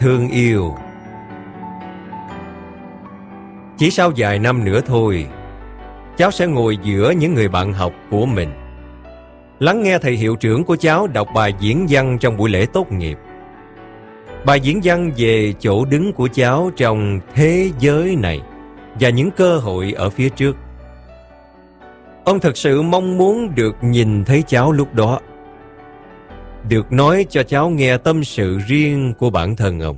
thương yêu. Chỉ sau vài năm nữa thôi, cháu sẽ ngồi giữa những người bạn học của mình, lắng nghe thầy hiệu trưởng của cháu đọc bài diễn văn trong buổi lễ tốt nghiệp. Bài diễn văn về chỗ đứng của cháu trong thế giới này và những cơ hội ở phía trước. Ông thật sự mong muốn được nhìn thấy cháu lúc đó, được nói cho cháu nghe tâm sự riêng của bản thân ông.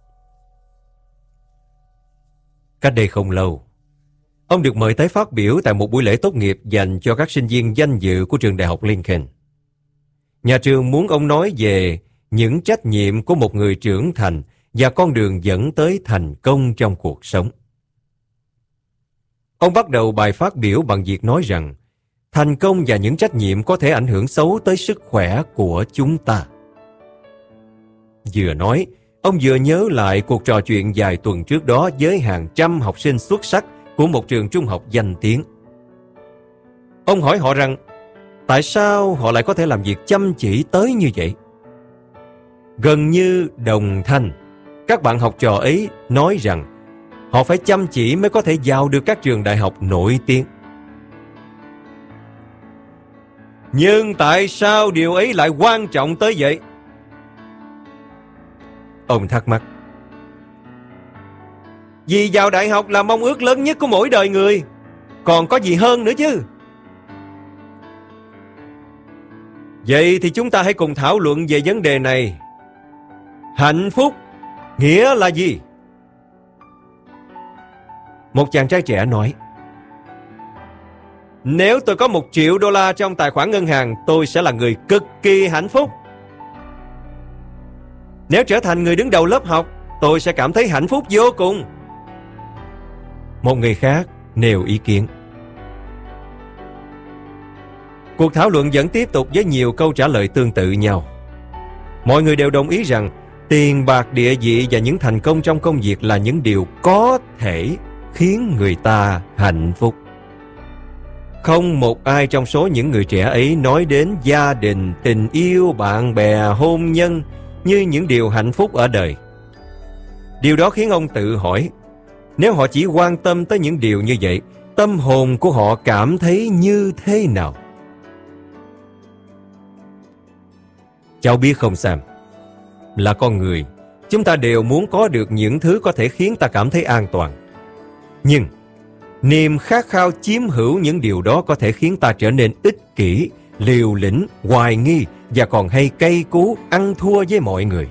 Cách đây không lâu, ông được mời tới phát biểu tại một buổi lễ tốt nghiệp dành cho các sinh viên danh dự của trường đại học Lincoln. Nhà trường muốn ông nói về những trách nhiệm của một người trưởng thành và con đường dẫn tới thành công trong cuộc sống. Ông bắt đầu bài phát biểu bằng việc nói rằng thành công và những trách nhiệm có thể ảnh hưởng xấu tới sức khỏe của chúng ta. Vừa nói, ông vừa nhớ lại cuộc trò chuyện vài tuần trước đó với hàng trăm học sinh xuất sắc của một trường trung học danh tiếng. Ông hỏi họ rằng, tại sao họ lại có thể làm việc chăm chỉ tới như vậy? Gần như đồng thanh, các bạn học trò ấy nói rằng họ phải chăm chỉ mới có thể vào được các trường đại học nổi tiếng. Nhưng tại sao điều ấy lại quan trọng tới vậy? Ông thắc mắc. Vì vào đại học là mong ước lớn nhất của mỗi đời người. Còn có gì hơn nữa chứ? Vậy thì chúng ta hãy cùng thảo luận về vấn đề này. Hạnh phúc nghĩa là gì? Một chàng trai trẻ nói, nếu tôi có $1 triệu trong tài khoản ngân hàng, tôi sẽ là người cực kỳ hạnh phúc. Nếu trở thành người đứng đầu lớp học, tôi sẽ cảm thấy hạnh phúc vô cùng. Một người khác nêu ý kiến. Cuộc thảo luận vẫn tiếp tục với nhiều câu trả lời tương tự nhau. Mọi người đều đồng ý rằng tiền bạc, địa vị và những thành công trong công việc là những điều có thể khiến người ta hạnh phúc. Không một ai trong số những người trẻ ấy nói đến gia đình, tình yêu, bạn bè, hôn nhân như những điều hạnh phúc ở đời. Điều đó khiến ông tự hỏi, nếu họ chỉ quan tâm tới những điều như vậy, tâm hồn của họ cảm thấy như thế nào? Cháu biết không Sam, là con người, chúng ta đều muốn có được những thứ có thể khiến ta cảm thấy an toàn. Nhưng niềm khát khao chiếm hữu những điều đó có thể khiến ta trở nên ích kỷ, liều lĩnh, hoài nghi và còn hay cay cú, ăn thua với mọi người.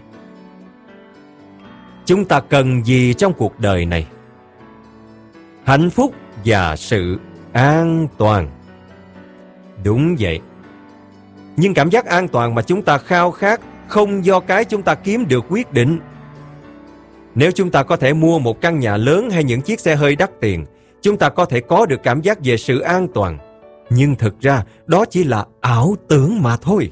Chúng ta cần gì trong cuộc đời này? Hạnh phúc và sự an toàn. Đúng vậy. Nhưng cảm giác an toàn mà chúng ta khao khát không do cái chúng ta kiếm được quyết định. Nếu chúng ta có thể mua một căn nhà lớn hay những chiếc xe hơi đắt tiền, chúng ta có thể có được cảm giác về sự an toàn. Nhưng thực ra đó chỉ là ảo tưởng mà thôi.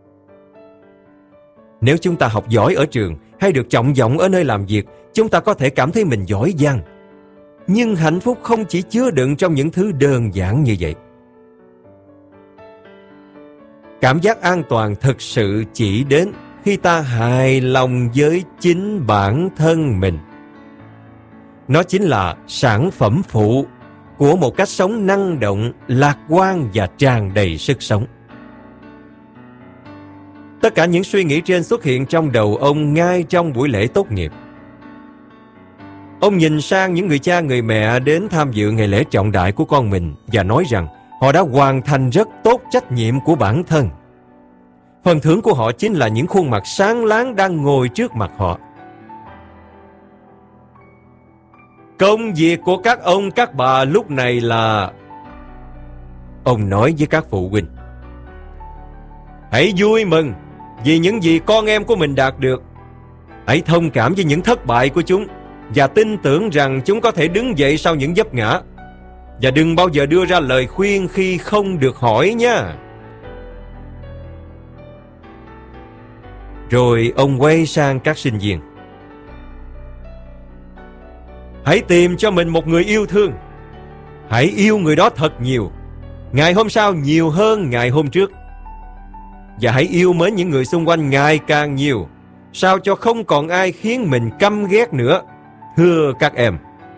Nếu chúng ta học giỏi ở trường hay được trọng vọng ở nơi làm việc, chúng ta có thể cảm thấy mình giỏi giang. Nhưng hạnh phúc không chỉ chứa đựng trong những thứ đơn giản như vậy. Cảm giác an toàn thực sự chỉ đến khi ta hài lòng với chính bản thân mình. Nó chính là sản phẩm phụ của một cách sống năng động, lạc quan và tràn đầy sức sống. Tất cả những suy nghĩ trên xuất hiện trong đầu ông ngay trong buổi lễ tốt nghiệp. Ông nhìn sang những người cha người mẹ đến tham dự ngày lễ trọng đại của con mình và nói rằng họ đã hoàn thành rất tốt trách nhiệm của bản thân. Phần thưởng của họ chính là những khuôn mặt sáng láng đang ngồi trước mặt họ. Công việc của các ông các bà lúc này là... Ông nói với các phụ huynh, hãy vui mừng vì những gì con em của mình đạt được. Hãy thông cảm với những thất bại của chúng và tin tưởng rằng chúng có thể đứng dậy sau những vấp ngã. Và đừng bao giờ đưa ra lời khuyên khi không được hỏi nha. Rồi ông quay sang các sinh viên. Hãy tìm cho mình một người yêu thương. Hãy yêu người đó thật nhiều, ngày hôm sau nhiều hơn ngày hôm trước. Và hãy yêu mến những người xung quanh ngày càng nhiều. sao cho không còn ai khiến mình căm ghét nữa, thưa các em.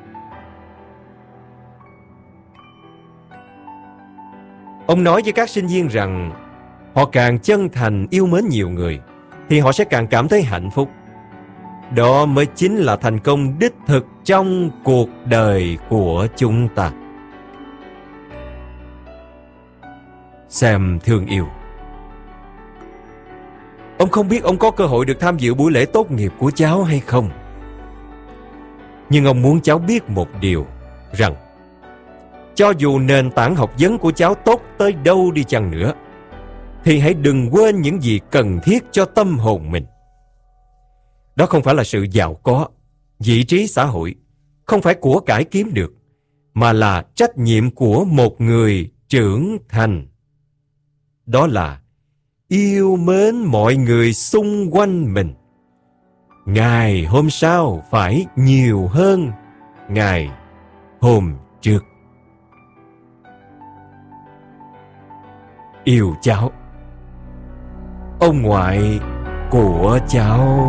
Ông nói với các sinh viên rằng họ càng chân thành yêu mến nhiều người thì họ sẽ càng cảm thấy hạnh phúc. Đó mới chính là thành công đích thực trong cuộc đời của chúng ta. Sam thương yêu, ông không biết ông có cơ hội được tham dự buổi lễ tốt nghiệp của cháu hay không. Nhưng ông muốn cháu biết một điều, rằng cho dù nền tảng học vấn của cháu tốt tới đâu đi chăng nữa, thì hãy đừng quên những gì cần thiết cho tâm hồn mình. Đó không phải là sự giàu có, vị trí xã hội, không phải của cải kiếm được, mà là trách nhiệm của một người trưởng thành. Đó là yêu mến mọi người xung quanh mình. Ngày hôm sau phải nhiều hơn ngày hôm trước. Yêu cháu, ông ngoại của cháu.